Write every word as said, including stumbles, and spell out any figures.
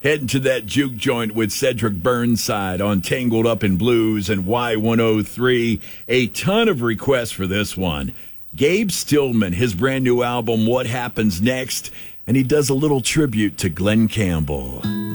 Heading to that juke joint with Cedric Burnside on Tangled Up in Blues and Y one oh three. A ton of requests for this one. Gabe Stillman, his brand new album, What Happens Next, and he does a little tribute to Glenn Campbell.